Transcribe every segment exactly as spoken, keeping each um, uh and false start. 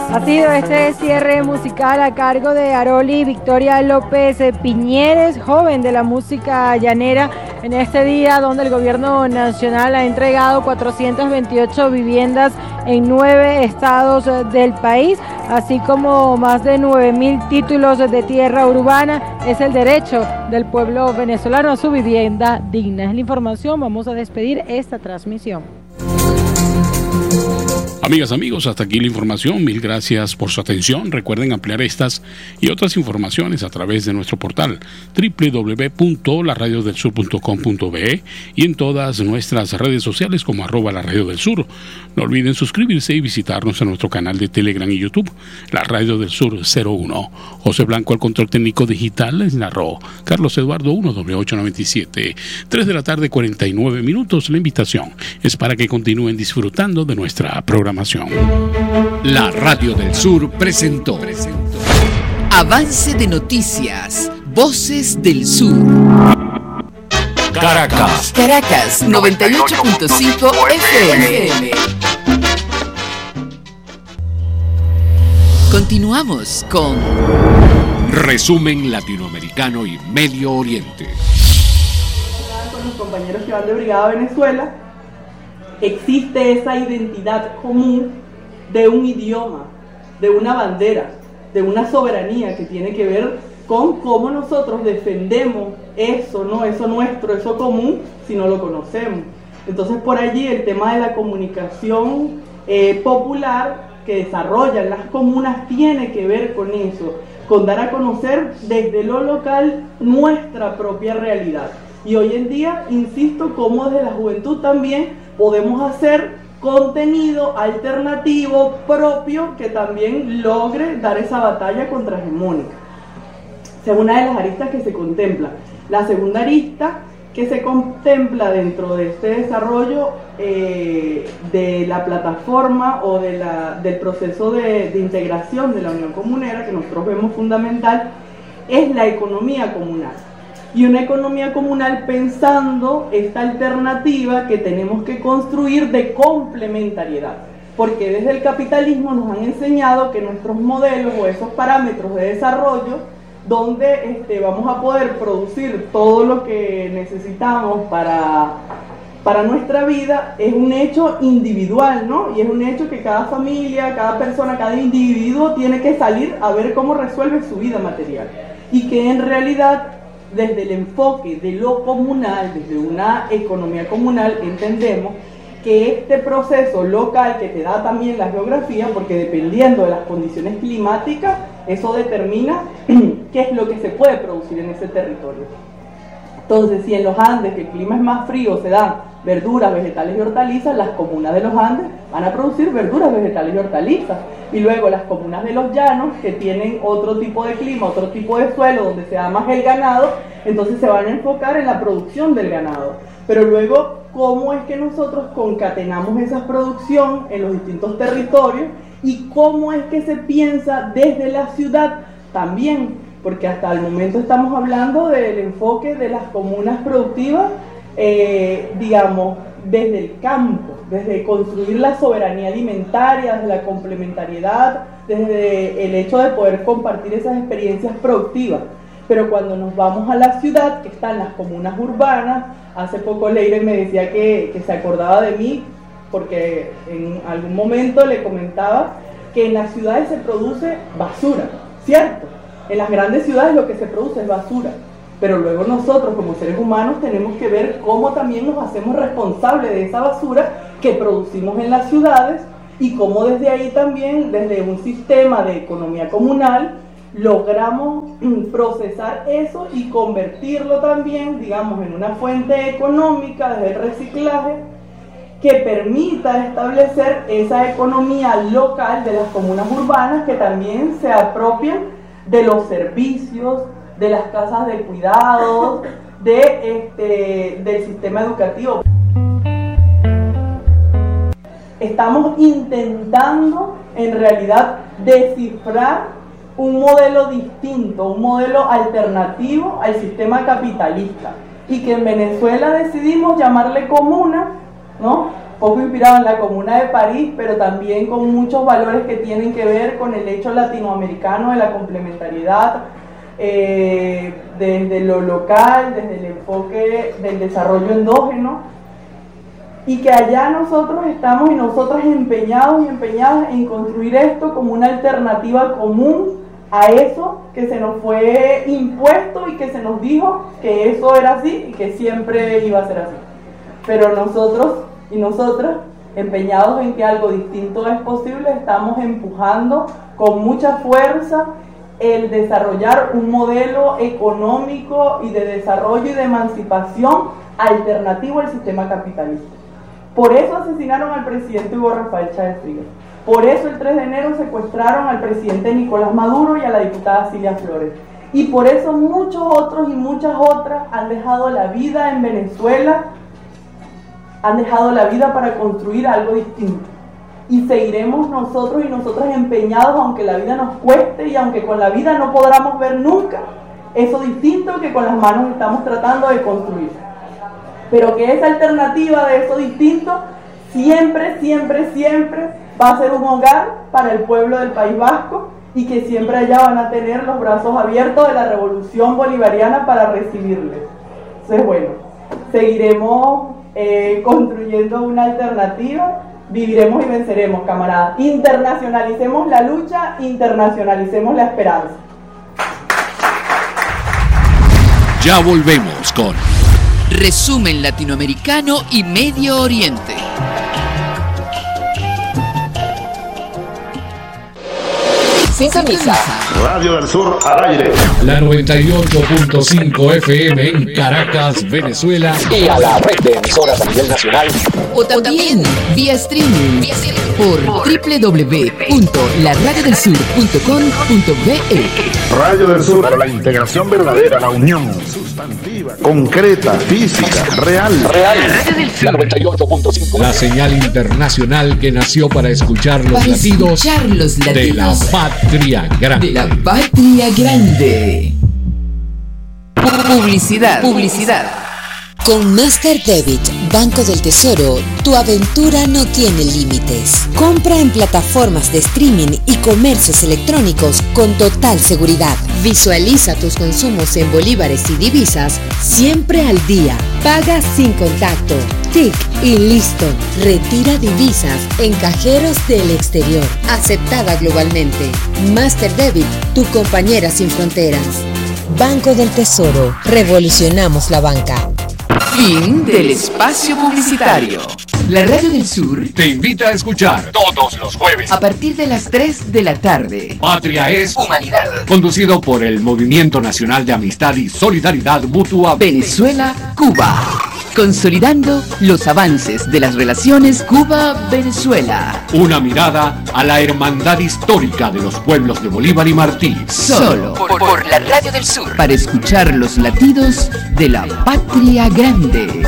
Ha sido este cierre musical a cargo de Aroli Victoria López Piñeres, joven de la música llanera, en este día donde el gobierno nacional ha entregado cuatrocientas veintiocho viviendas en nueve estados del país, así como más de nueve mil títulos de tierra urbana. Es el derecho del pueblo venezolano a su vivienda digna. Es la información, vamos a despedir esta transmisión. Amigas, amigos, hasta aquí la información. Mil gracias por su atención. Recuerden ampliar estas y otras informaciones a través de nuestro portal doble u doble u doble u punto la radio del sur punto com punto be y en todas nuestras redes sociales como arroba la radio del sur. No olviden suscribirse y visitarnos en nuestro canal de Telegram y YouTube, La Radio del Sur cero uno. José Blanco al control técnico digital, les narró Carlos Eduardo uno doble ocho noventa y siete. tres de la tarde, cuarenta y nueve minutos. La invitación es para que continúen disfrutando de nuestra programación. La Radio del Sur presentó, presentó Avance de Noticias, Voces del Sur. Caracas, Caracas, noventa y ocho punto cinco F M. Continuamos con Resumen Latinoamericano y Medio Oriente. Con los compañeros que van de Brigada Venezuela, existe esa identidad común de un idioma, de una bandera, de una soberanía que tiene que ver con cómo nosotros defendemos eso, ¿no? Eso nuestro, eso común, si no lo conocemos. Entonces, por allí el tema de la comunicación eh, popular que desarrollan las comunas tiene que ver con eso, con dar a conocer desde lo local nuestra propia realidad. Y hoy en día, insisto, como desde la juventud también podemos hacer contenido alternativo propio que también logre dar esa batalla contrahegemónica. Esa es una de las aristas que se contempla. La segunda arista que se contempla dentro de este desarrollo eh, de la plataforma o de la, del proceso de, de integración de la Unión Comunera, que nosotros vemos fundamental, es la economía comunal. Y una economía comunal pensando esta alternativa que tenemos que construir de complementariedad. Porque desde el capitalismo nos han enseñado que nuestros modelos o esos parámetros de desarrollo, donde este, vamos a poder producir todo lo que necesitamos para, para nuestra vida, es un hecho individual, ¿no? Y es un hecho que cada familia, cada persona, cada individuo tiene que salir a ver cómo resuelve su vida material. Y que en realidad, desde el enfoque de lo comunal, desde una economía comunal, entendemos que este proceso local que te da también la geografía, porque dependiendo de las condiciones climáticas, eso determina qué es lo que se puede producir en ese territorio. Entonces, si en los Andes, que el clima es más frío, se dan verduras, vegetales y hortalizas, las comunas de los Andes van a producir verduras, vegetales y hortalizas. Y luego las comunas de los llanos, que tienen otro tipo de clima, otro tipo de suelo, donde se da más el ganado, entonces se van a enfocar en la producción del ganado. Pero luego, ¿cómo es que nosotros concatenamos esa producción en los distintos territorios? ¿Y cómo es que se piensa desde la ciudad también? Porque hasta el momento estamos hablando del enfoque de las comunas productivas, eh, digamos, desde el campo, desde construir la soberanía alimentaria, desde la complementariedad, desde el hecho de poder compartir esas experiencias productivas. Pero cuando nos vamos a la ciudad, que están las comunas urbanas, hace poco Leire me decía que, que se acordaba de mí, porque en algún momento le comentaba que en las ciudades se produce basura, ¿cierto? En las grandes ciudades lo que se produce es basura, pero luego nosotros como seres humanos tenemos que ver cómo también nos hacemos responsables de esa basura que producimos en las ciudades y cómo desde ahí también, desde un sistema de economía comunal, logramos procesar eso y convertirlo también, digamos, en una fuente económica desde el reciclaje que permita establecer esa economía local de las comunas urbanas que también se apropian de los servicios, de las casas de cuidados, de este, del sistema educativo. Estamos intentando en realidad descifrar un modelo distinto, un modelo alternativo al sistema capitalista, y que en Venezuela decidimos llamarle comuna, ¿no? poco inspirado en la Comuna de París, pero también con muchos valores que tienen que ver con el hecho latinoamericano de la complementariedad, eh, desde lo local, desde el enfoque del desarrollo endógeno, y que allá nosotros estamos y nosotras empeñados y empeñadas en construir esto como una alternativa común a eso que se nos fue impuesto y que se nos dijo que eso era así y que siempre iba a ser así. Pero nosotros y nosotras, empeñados en que algo distinto es posible, estamos empujando con mucha fuerza el desarrollar un modelo económico y de desarrollo y de emancipación alternativo al sistema capitalista. Por eso asesinaron al presidente Hugo Rafael Chávez Frías. Por eso el tres de enero secuestraron al presidente Nicolás Maduro y a la diputada Cilia Flores. Y por eso muchos otros y muchas otras han dejado la vida en Venezuela, han dejado la vida para construir algo distinto. Y seguiremos nosotros y nosotras empeñados, aunque la vida nos cueste y aunque con la vida no podamos ver nunca eso distinto que con las manos estamos tratando de construir. Pero que esa alternativa de eso distinto siempre, siempre, siempre va a ser un hogar para el pueblo del País Vasco y que siempre allá van a tener los brazos abiertos de la revolución bolivariana para recibirles. Entonces, bueno, seguiremos eh, construyendo una alternativa, viviremos y venceremos, camaradas. Internacionalicemos la lucha, internacionalicemos la esperanza. Ya volvemos con Resumen Latinoamericano y Medio Oriente. Sin camisa. Radio del Sur al aire. La noventa y ocho punto cinco F M en Caracas, Venezuela. Y a la red de emisoras a nivel nacional. O también vía streaming por doble u doble u doble u punto la radio del sur punto com punto be. Radio del Sur, para la integración verdadera, la unión sustantiva, concreta, física, real. Real. La noventa y ocho punto cinco. La señal internacional que nació para escuchar los Para latidos, escuchar los de la latidos patria grande. de la patria grande. Publicidad. Publicidad. Con Master Debit, Banco del Tesoro, tu aventura no tiene límites. Compra en plataformas de streaming y comercios electrónicos con total seguridad. Visualiza tus consumos en bolívares y divisas siempre al día. Paga sin contacto. Tic y listo. Retira divisas en cajeros del exterior. Aceptada globalmente. Master Debit, tu compañera sin fronteras. Banco del Tesoro. Revolucionamos la banca. Fin del espacio publicitario. La Radio del Sur Te invita a escuchar Todos los jueves. a partir de las tres de la tarde. Patria es Humanidad. conducido por el Movimiento Nacional de Amistad y Solidaridad Mutua Venezuela, Cuba. Consolidando los avances de las relaciones Cuba-Venezuela. Una mirada a la hermandad histórica de los pueblos de Bolívar y Martí. Solo por, por la Radio del Sur. Para escuchar los latidos de la patria grande.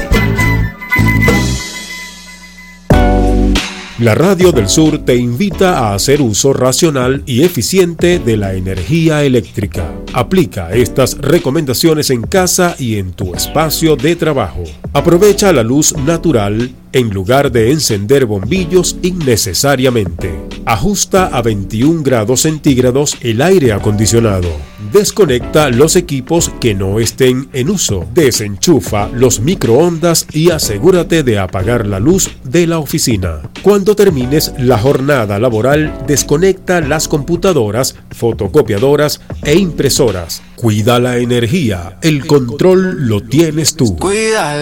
La Radio del Sur te invita a hacer uso racional y eficiente de la energía eléctrica. Aplica estas recomendaciones en casa y en tu espacio de trabajo. Aprovecha la luz natural en lugar de encender bombillos innecesariamente. Ajusta a veintiún grados centígrados el aire acondicionado. Desconecta los equipos que no estén en uso. Desenchufa los microondas y asegúrate de apagar la luz de la oficina. Cuando termines la jornada laboral, desconecta las computadoras, fotocopiadoras e impresoras. Cuida la energía. El control lo tienes tú. Cuida